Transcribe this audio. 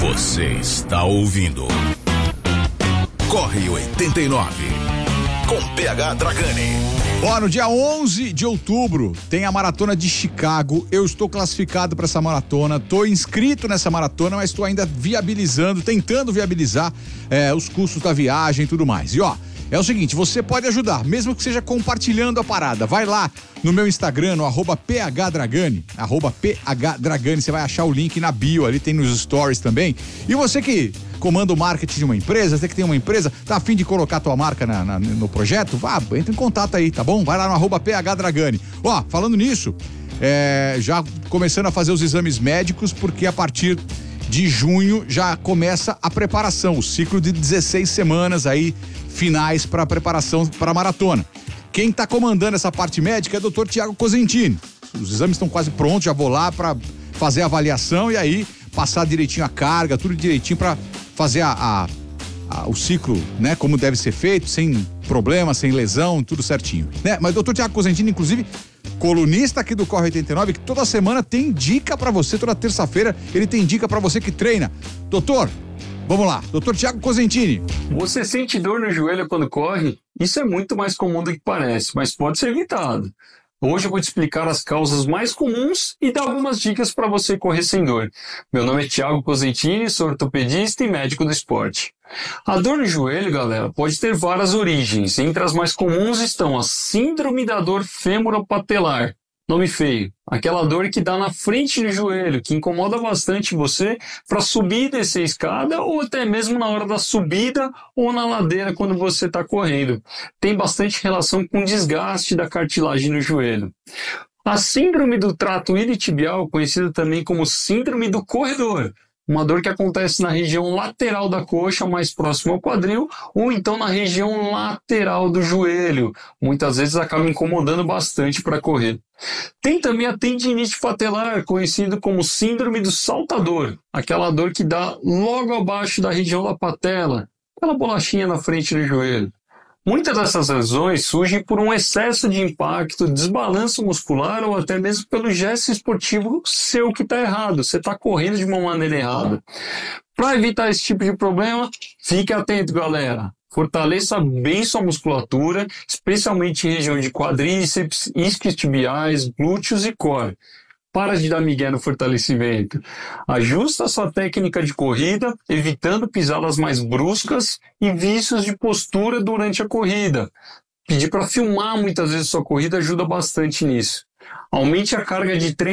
Você está ouvindo Corre 89 com PH Dragani. Ó, no dia 11 de outubro tem a Maratona de Chicago. Eu estou classificado para essa maratona, estou inscrito nessa maratona, mas estou ainda tentando viabilizar os custos da viagem e tudo mais. E ó, é o seguinte, você pode ajudar, mesmo que seja compartilhando a parada. Vai lá no meu Instagram, no @phdragani, @phdragani, você vai achar o link na bio, ali tem nos stories também. E você que comanda o marketing de uma empresa, você que tem uma empresa, tá a fim de colocar tua marca no projeto, entra em contato aí, tá bom? Vai lá no @phdragani. Ó, falando nisso, já começando a fazer os exames médicos, porque a partir de junho já começa a preparação, o ciclo de 16 semanas aí, finais para a preparação para a maratona. Quem está comandando essa parte médica é o Dr. Tiago Cosentini. Os exames estão quase prontos, já vou lá para fazer a avaliação e aí passar direitinho a carga, tudo direitinho para fazer o ciclo, né, como deve ser feito, sem problema, sem lesão, tudo certinho, né? Mas o Dr. Tiago Cosentini, inclusive, colunista aqui do Corre 89, que toda semana tem dica para você, toda terça-feira ele tem dica para você que treina. Doutor, vamos lá, Dr. Tiago Cosentini. Você sente dor no joelho quando corre? Isso é muito mais comum do que parece, mas pode ser evitado. Hoje eu vou te explicar as causas mais comuns e dar algumas dicas para você correr sem dor. Meu nome é Tiago Cosentini, sou ortopedista e médico do esporte. A dor no joelho, galera, pode ter várias origens. Entre as mais comuns estão a síndrome da dor femoropatelar. Nome feio. Aquela dor que dá na frente do joelho, que incomoda bastante você para subir e descer a escada ou até mesmo na hora da subida ou na ladeira quando você está correndo. Tem bastante relação com o desgaste da cartilagem no joelho. A síndrome do trato iliotibial, conhecida também como síndrome do corredor. Uma dor que acontece na região lateral da coxa, mais próximo ao quadril, ou então na região lateral do joelho. Muitas vezes acaba incomodando bastante para correr. Tem também a tendinite patelar, conhecido como síndrome do saltador. Aquela dor que dá logo abaixo da região da patela, aquela bolachinha na frente do joelho. Muitas dessas lesões surgem por um excesso de impacto, desbalanço muscular ou até mesmo pelo gesto esportivo seu que está errado. Você está correndo de uma maneira errada. Para evitar esse tipo de problema, fique atento, galera. Fortaleça bem sua musculatura, especialmente em região de quadríceps, isquiotibiais, glúteos e core. Para de dar migué no fortalecimento. Ajusta a sua técnica de corrida, evitando pisadas mais bruscas e vícios de postura durante a corrida. Pedir para filmar muitas vezes sua corrida ajuda bastante nisso. Aumente a carga de treino